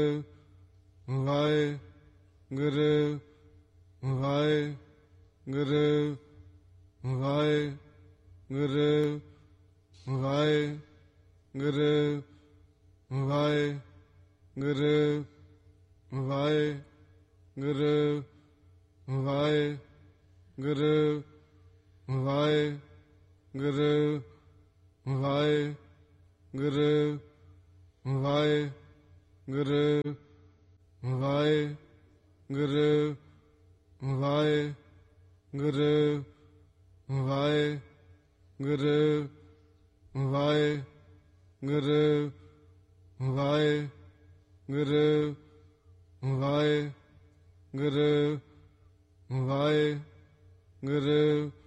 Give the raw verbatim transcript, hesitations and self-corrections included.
Waheguru Waheguru Waheguru Waheguru Waheguru Waheguru Waheguru Waheguru Waheguru Waheguru Waheguru Waheguru Waheguru Waheguru Waheguru Waheguru Waheguru